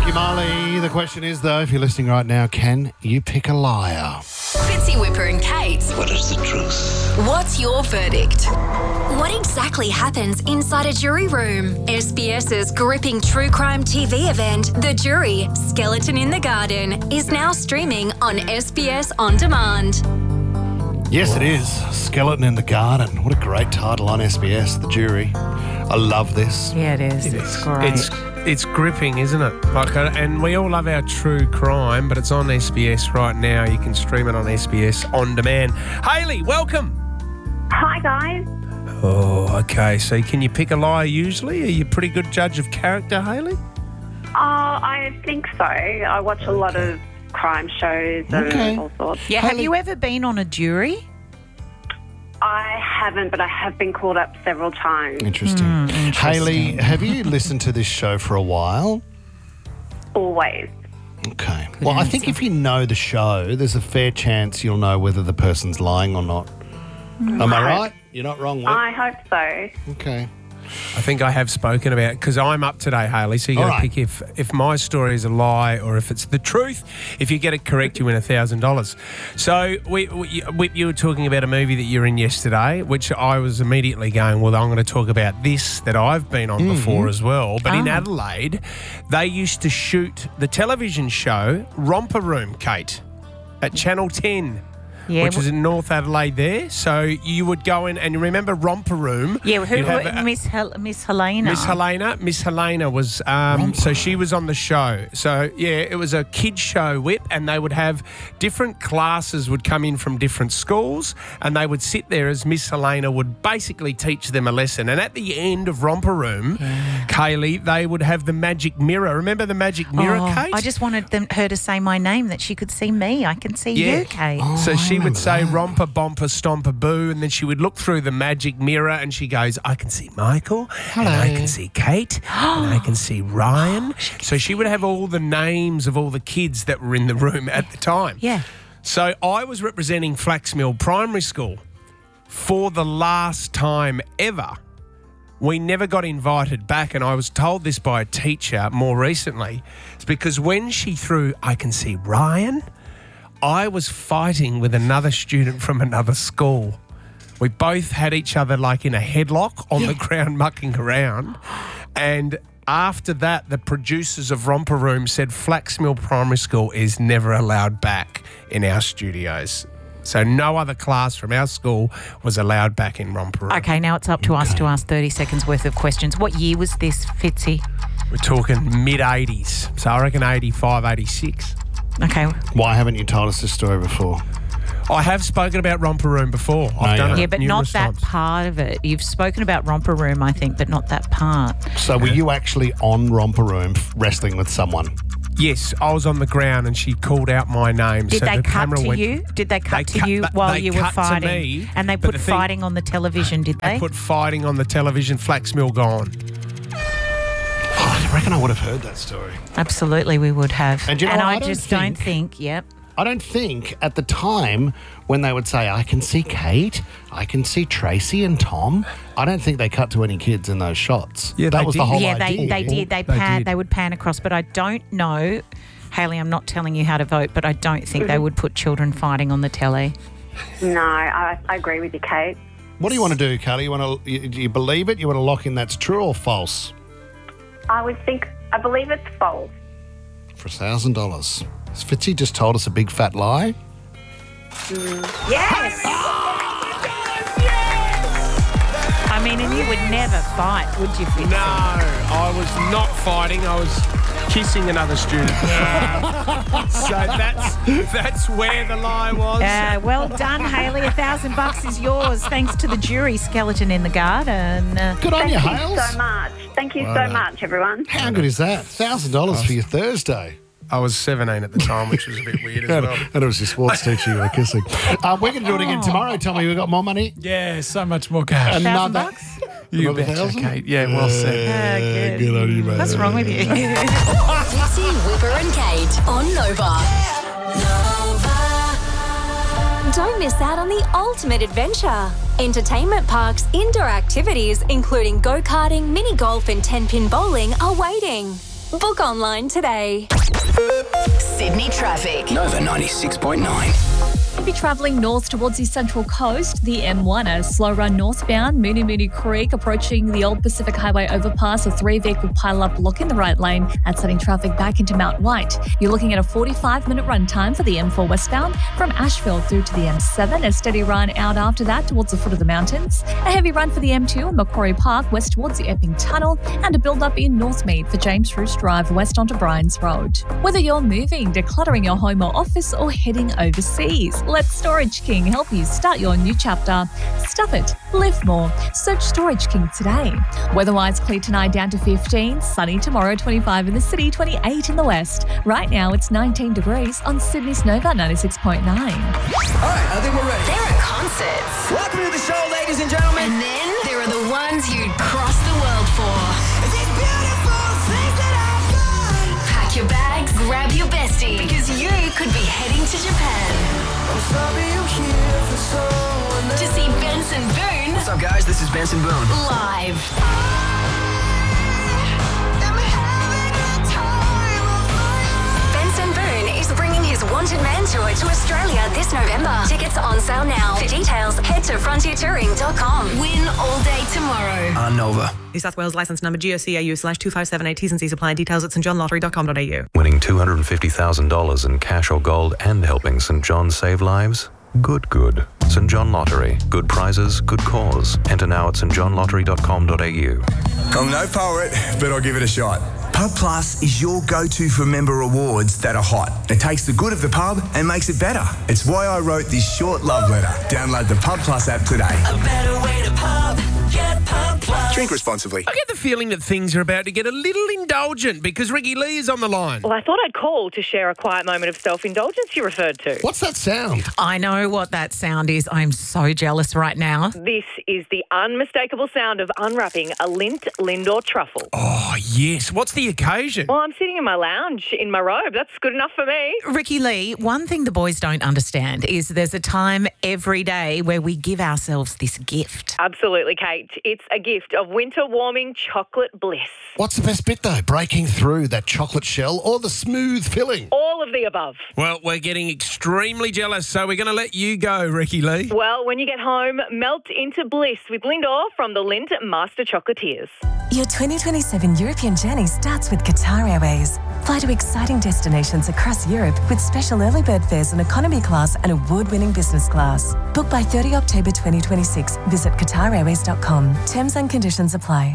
Fitzy Molly. The question is, though, if you're listening right now, can you pick a liar? Fitzy Whipper and Kate. What is the truth? What's your verdict? What exactly happens inside a jury room? SBS's gripping true crime TV event, The Jury, Skeleton in the Garden, is now streaming on SBS On Demand. Yes, it is. Skeleton in the Garden. What a great title on SBS, The Jury. I love this. Yeah, it is. It's great. It's gripping, isn't it? And we all love our true crime, but it's on SBS right now. You can stream it on SBS On Demand. Hayley, welcome. Hi, guys. Oh, okay. So can you pick a liar usually? Are you a pretty good judge of character, Hayley? I think so. I watch a lot of crime shows and all sorts. Yeah, have you ever been on a jury? I haven't, but I have been called up several times. Interesting. Hayley, have you listened to this show for a while? Always. Okay. Well, I think if you know the show, there's a fair chance you'll know whether the person's lying or not. Am I right? You're not wrong, Whip. I hope so. Okay. I think I have spoken about it because I'm up today, Hayley. So you got to pick if my story is a lie or if it's the truth. If you get it correct, you win $1,000. So Whip, you were talking about a movie that you were in yesterday, which I was immediately going, well, I'm going to talk about this that I've been on before as well. But in Adelaide, they used to shoot the television show Romper Room, Kate, at Channel 10. Yeah, which is in North Adelaide there. So you would go in and you remember Romper Room. Yeah, Miss Helena. Miss Helena was, so she was on the show. So, yeah, it was a kid show, Whip, and they would have different classes would come in from different schools and they would sit there as Miss Helena would basically teach them a lesson. And at the end of Romper Room, Kaylee, they would have the magic mirror. Remember the magic mirror, Kate? I just wanted her to say my name, that she could see me. I can see you, Kate. So she would say romper, bomper, stomper, boo, and then she would look through the magic mirror and she goes, I can see Michael, and I can see Kate, and I can see Ryan. So she would have all the names of all the kids that were in the room at the time. Yeah. So I was representing Flaxmill Primary School for the last time ever. We never got invited back, and I was told this by a teacher more recently. It's because when she threw, I can see Ryan, I was fighting with another student from another school. We both had each other like in a headlock on the ground mucking around. And after that, the producers of Romper Room said Flaxmill Primary School is never allowed back in our studios. So no other class from our school was allowed back in Romper Room. Okay, now it's up to us to ask 30 seconds worth of questions. What year was this, Fitzy? We're talking mid-80s. So I reckon 85, 86. Okay. Why haven't you told us this story before? I have spoken about Romper Room before. I've done it but not numerous that times. part of it. You've spoken about Romper Room, I think, but not that part. So were you actually on Romper Room wrestling with someone? Yes, I was on the ground and she called out my name. Did so they the cut camera to went, you? Did they cut to cut- you they while you were cut to fighting? me, And they but put the thing- fighting on the television, did they? They put fighting on the television, Flaxmill gone. I reckon I would have heard that story. Absolutely, we would have. And you know what? I just don't think, I don't think at the time when they would say, I can see Kate, I can see Tracy and Tom, I don't think they cut to any kids in those shots. Yeah, that they was did. the whole Yeah, idea. they did. They would pan across, but I don't know. Hayley, I'm not telling you how to vote, but I don't think they would put children fighting on the telly. No, I agree with you, Kate. What do you want to do, Kelly? Do you believe it? You want to lock in that's true or false? I believe it's false. For $1,000. Has Fitzy just told us a big fat lie? Yes! I mean, and you would never fight, would you, Fitzy? No, I was not fighting. I was kissing another student. So that's where the lie was. Well done, Hayley. $1,000 is yours, thanks to the jury, Skeleton in the Garden. Good on you, Thank you Hales. so much. Thank you so much, everyone. How good is that? $1,000 for your Thursday. I was 17 at the time, which was a bit weird as well. And it was your sports teacher you were kissing. We're going to do it again tomorrow. Tell me, we got more money? Yeah, so much more cash. $1,000? You Another betcha, 1,000? Kate. Yeah, well said. Good. Good on you, mate. What's wrong with you? Fitzy, Whipper and Kate on Nova. Don't miss out on the ultimate adventure. Entertainment parks, indoor activities, including go-karting, mini golf and 10-pin bowling are waiting. Book online today. Sydney traffic. Nova 96.9. If you're travelling north towards the central coast, the M1 a slow run northbound, Moonee Creek, approaching the Old Pacific Highway overpass, a 3-vehicle pile-up blocking the right lane and sending traffic back into Mount White. You're looking at a 45-minute run time for the M4 westbound from Ashfield through to the M7, a steady run out after that towards the foot of the mountains, a heavy run for the M2 in Macquarie Park west towards the Epping Tunnel, and a build-up in Northmead for James Fruce Drive west onto Bryans Road. Whether you're moving, decluttering your home or office, or heading overseas, let Storage King help you start your new chapter. Stuff it, live more. Search Storage King today. Weather-wise, clear tonight down to 15, sunny tomorrow 25 in the city, 28 in the west. Right now it's 19 degrees on Sydney's Nova 96.9. All right, I think we're ready. There are concerts. Welcome to the show, ladies and gentlemen. And then there are the ones you'd cross the world for. These beautiful things that I've done. Pack your bags, grab your bestie, because you could be heading to Japan to see Benson Boone What's up, guys? This is Benson Boone. live. Benson Boone is bringing his Wanted Man tour to Australia this November. Tickets on sale now. For details, head to frontiertouring.com. Win all day tomorrow. On Nova. New South Wales licence number GOCAU/2578. T's and C's apply. Details at stjohnlottery.com.au. Winning $250,000 in cash or gold and helping St John save lives? Good. St John Lottery. Good prizes, good cause. Enter now at stjohnlottery.com.au. I'm no poet, but I'll give it a shot. Pub Plus is your go-to for member rewards that are hot. It takes the good of the pub and makes it better. It's why I wrote this short love letter. Download the Pub Plus app today. A better way to pub. Get Pub Plus. Drink responsibly. I get the feeling that things are about to get a little indulgent because Ricky Lee is on the line. Well, I thought I'd call to share a quiet moment of self-indulgence you referred to. What's that sound? I know what that sound is. I'm so jealous right now. This is the unmistakable sound of unwrapping a Lindt Lindor truffle. Oh, yes. What's the occasion? Well, I'm sitting in my lounge in my robe. That's good enough for me. Ricky Lee, one thing the boys don't understand is there's a time every day where we give ourselves this gift. Absolutely, Kate. It's a gift of winter warming chocolate bliss. What's the best bit, though? Breaking through that chocolate shell or the smooth filling? All of the above. Well, we're getting extremely jealous, so we're going to let you go, Ricky Lee. Well, when you get home, melt into bliss with Lindor from the Lindt Master Chocolatiers. Your 2027 European journey starts with Qatar Airways. Fly to exciting destinations across Europe with special early bird fares on economy class and award-winning business class. Book by 30 October 2026. Visit QatarAirways.com. Terms and conditions apply.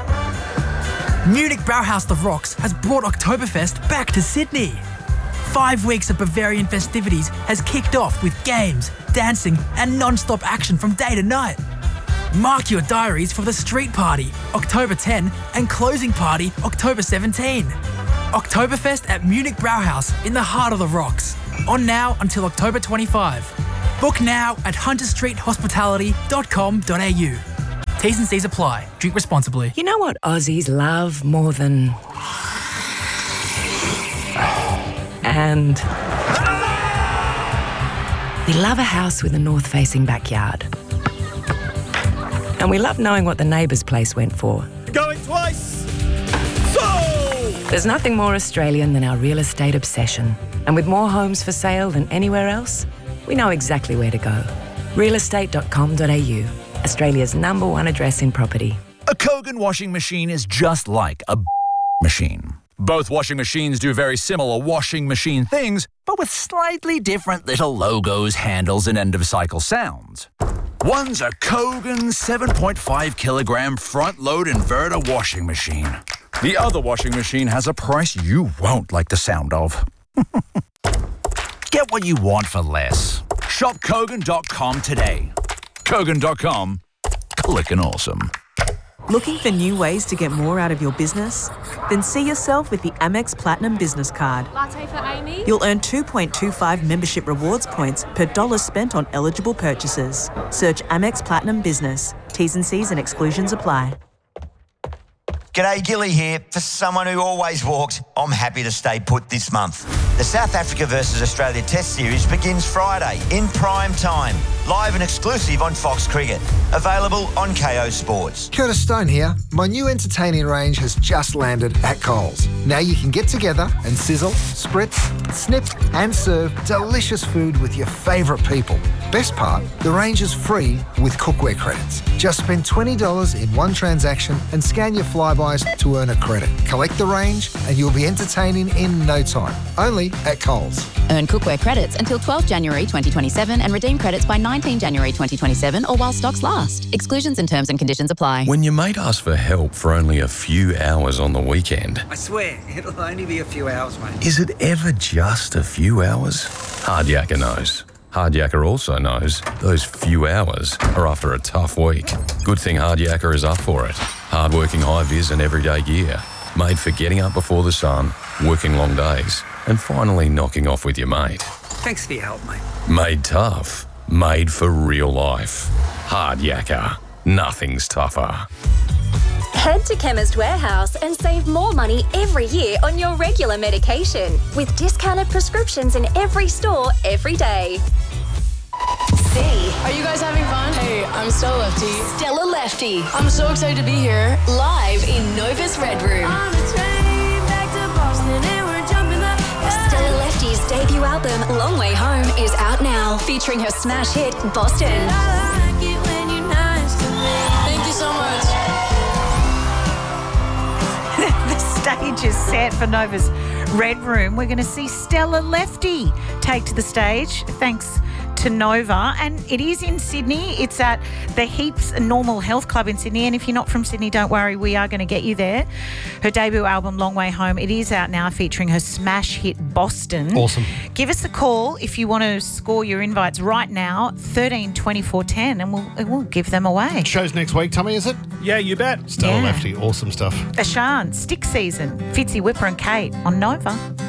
Munich Brauhaus The Rocks has brought Oktoberfest back to Sydney. 5 weeks of Bavarian festivities has kicked off with games, dancing and non-stop action from day to night. Mark your diaries for the street party, October 10, and closing party, October 17. Oktoberfest at Munich Brauhaus in the heart of the rocks. On now until October 25. Book now at hunterstreethospitality.com.au. T's and C's apply. Drink responsibly. You know what Aussies love more than... And... we love a house with a north-facing backyard. And we love knowing what the neighbour's place went for. Going twice! There's nothing more Australian than our real estate obsession. And with more homes for sale than anywhere else, we know exactly where to go. Realestate.com.au, Australia's #1 address in property. A Kogan washing machine is just like a machine. Both washing machines do very similar washing machine things, but with slightly different little logos, handles, and end-of-cycle sounds. One's a Kogan 7.5 kilogram front-load inverter washing machine. The other washing machine has a price you won't like the sound of. Get what you want for less. Shop Kogan.com today. Kogan.com. Clickin' awesome. Looking for new ways to get more out of your business? Then see yourself with the Amex Platinum Business Card. Latte for Amy? You'll earn 2.25 membership rewards points per dollar spent on eligible purchases. Search Amex Platinum Business. T's and C's and exclusions apply. G'day, Gilly here. For someone who always walked, I'm happy to stay put this month. The South Africa versus Australia Test Series begins Friday in prime time, live and exclusive on Fox Cricket. Available on KO Sports. Curtis Stone here. My new entertaining range has just landed at Coles. Now you can get together and sizzle, spritz, snip and serve delicious food with your favourite people. Best part, the range is free with cookware credits. Just spend $20 in one transaction and scan your flybys to earn a credit. Collect the range and you'll be entertaining in no time. Only at Coles. Earn cookware credits until 12 January 2027 and redeem credits by 19 January 2027 or while stocks last. Exclusions and terms and conditions apply. When your mate asks for help for only a few hours on the weekend, I swear, it'll only be a few hours, mate. is it ever just a few hours? Hard Yakka knows. Hard Yakka also knows those few hours are after a tough week. Good thing Hard Yakka is up for it. Hard-working high-vis and everyday gear. Made for getting up before the sun, working long days, and finally knocking off with your mate. Thanks for your help, mate. Made tough. Made for real life. Hard Yakka. Nothing's tougher. Head to Chemist Warehouse and save more money every year on your regular medication with discounted prescriptions in every store every day. Are you guys having fun? Hey, I'm Stella Lefty. Stella Lefty. I'm so excited to be here. Live in Nova's Red Room. Stella Lefty's debut album, Long Way Home, is out now, featuring her smash hit, Boston. Thank you so much. The stage is set for Nova's Red Room. We're going to see Stella Lefty take to the stage. Thanks to Nova, and it is in Sydney. It's at the Heaps Normal Health Club in Sydney, and if you're not from Sydney, don't worry, we are going to get you there. Her debut album, Long Way Home, it is out now, featuring her smash hit Boston. Awesome. Give us a call if you want to score your invites right now, 13 24 10, and we'll give them away. Show's next week, Tommy, is it? Yeah, you bet. Stella Yeah. Lefty, awesome stuff. Ashan, Stick Season, Fitzy, Whipper and Kate on Nova.